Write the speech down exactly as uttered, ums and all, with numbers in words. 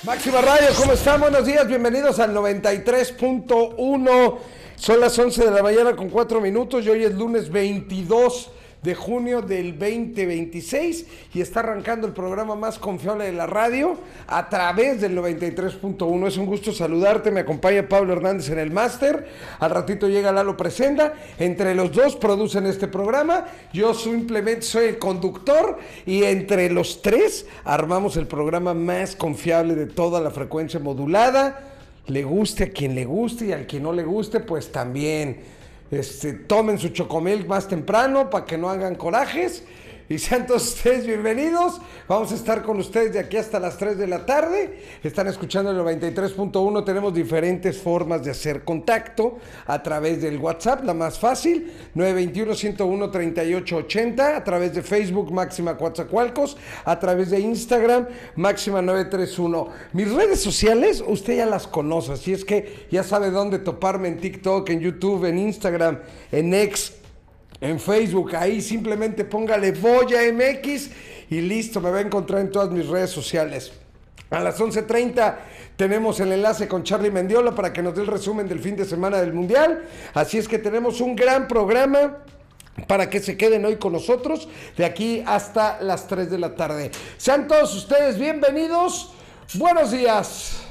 Máxima Radio, ¿cómo están? Buenos días, bienvenidos al noventa y tres punto uno. Son las once de la mañana con cuatro minutos y hoy es lunes veintidós de junio del veinte veintiséis y está arrancando el programa más confiable de la radio a través del noventa y tres punto uno. Es un gusto saludarte, me acompaña Pablo Hernández en el máster, al ratito llega Lalo Presenda, entre los dos producen este programa, yo simplemente soy el conductor y entre los tres armamos el programa más confiable de toda la frecuencia modulada. Le guste a quien le guste y al que no le guste pues también. Este, tomen su chocomilk más temprano para que no hagan corajes y sean todos ustedes bienvenidos. Vamos a estar con ustedes de aquí hasta las tres de la tarde. Están escuchando el noventa y tres punto uno. Tenemos diferentes formas de hacer contacto a través del WhatsApp, la más fácil, nueve dos uno, uno cero uno, tres ocho ocho cero, a través de Facebook, Máxima Coatzacoalcos, a través de Instagram, Máxima nueve tres uno. Mis redes sociales, usted ya las conoce, así es que ya sabe dónde toparme: en TikTok, en YouTube, en Instagram, en X, en Facebook. Ahí simplemente póngale Boya M X y listo, me va a encontrar en todas mis redes sociales. A las once treinta tenemos el enlace con Charlie Mendiola para que nos dé el resumen del fin de semana del Mundial. Así es que tenemos un gran programa para que se queden hoy con nosotros de aquí hasta las tres de la tarde. Sean todos ustedes bienvenidos. Buenos días.